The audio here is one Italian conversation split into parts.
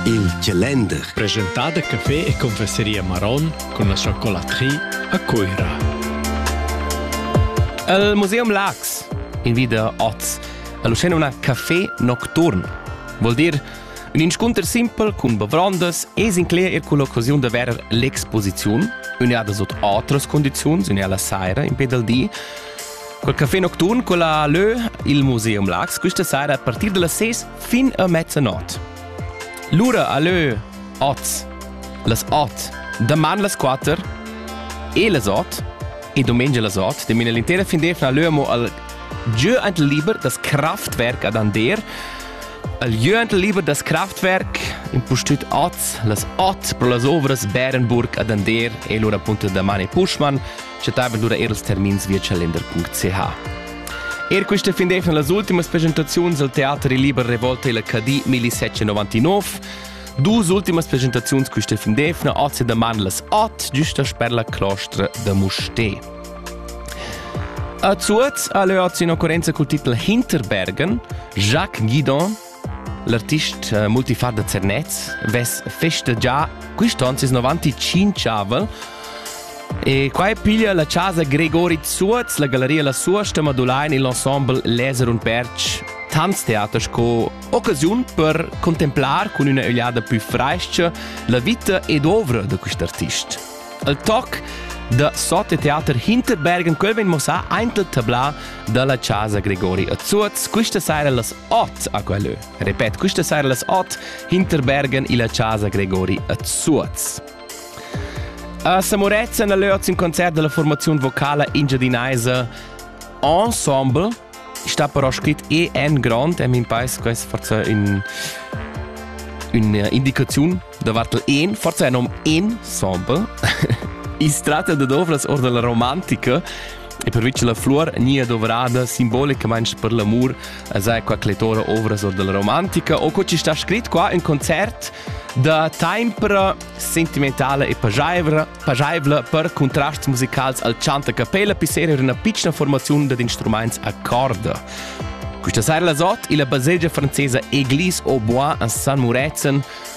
Il calender. Presentada caffè e confesseria Maron con la chocolaterie a Coira. Al Museum Lax invita Oz a lucena una caffè nocturn. Vuol dire un incontro simpel con bevrandas e s'inclea con l'occasione di avere l'exposizione, un'ada sotto altre condizioni, un'ala sera in pedal di. Quel caffè nocturn con la il Museum Lax questa sera a partire dalle 6 fin a mezzanotte. L'ora a Oz, les 8, daman les 4 e les 8 e domenica les 8, de l'intera fin d'efna mo al Giu antel liber das Kraftwerk ad ander, al Giu antel liber das Kraftwerk in postut Oz, les 8 pro les ovras Berenburg ad ander e l'ora appunto daman e Puschmann, c'etabel l'ora els termins via calender.ch. Questa fin d'efna las ultimas presentazioni al Teatro Liber Revolta e la KD 1799. Dus ultimas presentazioni questa fin d'efna, oggi da man las 8, giusto per la clostra de Musté. A Zuz, alle oggi in occorrenza col titolo Hinterbergen, Jacques Guidon, l'artista multifat de Cernez, ves festeggia quest'anno 95 anni. E qua piglia la casa Gregori Zuz, la galleria La Suosta Madulain e l'ensemble Leser und Berch, Tanztheater con occasione per contemplare con una ogliada più fresca la vita ed opera di questo artista. Il toc da Sotte Theater Hinterbergen, quel ven mossa eintel tabla della casa Gregori Zuz, questa sera las 8 a quello. Repet, questa sera las 8 Hinterbergen e la casa Gregori Zuz. A Samorezza nella in concerto della formazione vocale Ingedinaise Ensemble sta però scritto EN Grand, e mi pare questa forse un'indicazione davanti EN, forse è un ensemble. Si tratta di ovras o della romantica e per cui la flor nie dovrada simbolicamente per l'amor è qua cletora ovras o della romantica o che ci sta scritto qua un concerto da tempera sentimentale e pagiaivla per contrasti musicali al canto a cappella per essere una piccola formazione di strumenti a corda. Questa sera la sot e la baseggia francese Église au Bois a San Murezen.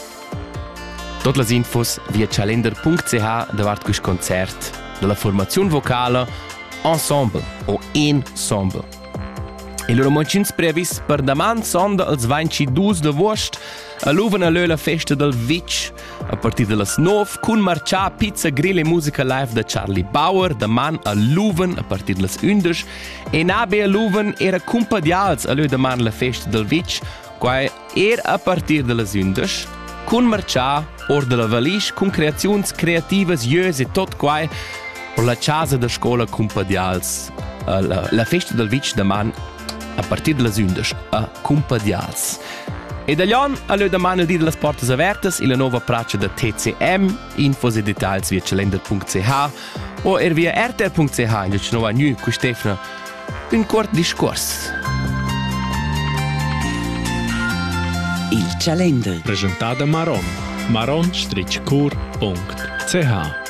Tutte le infos via calender.ch davart questo concerto della formazione vocale Ensemble o Ensemble. E loro moncins previs per daman sonda als 22 de agost a Luven la festa del Vitch a partir de las 9 con marcia, pizza, grill e musica live da Charlie Bauer, daman a Luven a partir de las 11 e nabe a Luven era cumpadials a daman la festa del Vitch quai era a partir de las 11 con marcia or de la Valisch con creazioni creativas jös e tot quai or la casa da scola cumpadials la festa del Vitch daman a partir de las 11 a Cumpadials. E da Lion a daman il dì delle porte apertas e la nuova pracia da TCM, infos e dettagli via calender.ch o via rtr.ch in cui nuova new con Stefano un corto discorso. Il calender. Presentada Maron, maron-cur.ch